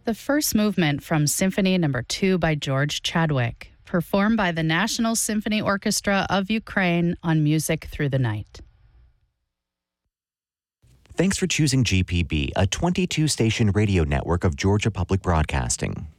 The first movement from Symphony No. 2 by George Chadwick, performed by the National Symphony Orchestra of Ukraine on Music Through the Night. Thanks for choosing GPB, a 22-station radio network of Georgia Public Broadcasting.